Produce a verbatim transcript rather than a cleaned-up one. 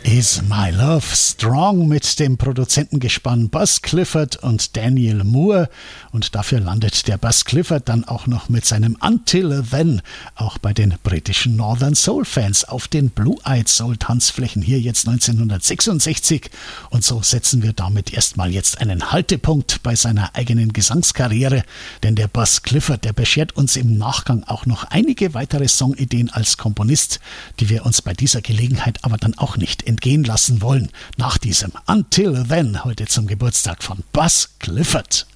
Is My Love Strong mit dem Produzentengespann Buzz Clifford und Daniel Moore. Und dafür landet der Buzz Clifford dann auch noch mit seinem Until Then auch bei den britischen Northern Soul Fans auf den Blue-Eyed Soul Tanzflächen hier jetzt neunzehnhundertsechsundsechzig. Und so setzen wir damit erstmal jetzt einen Haltepunkt bei seiner eigenen Gesangskarriere. Denn der Buzz Clifford, der beschert uns im Nachgang auch noch einige weitere Songideen als Komponist, die wir uns bei dieser Gelegenheit aber dann auch nicht entgehen lassen wollen. Nach diesem Until Then heute zum Geburtstag von Buzz Clifford.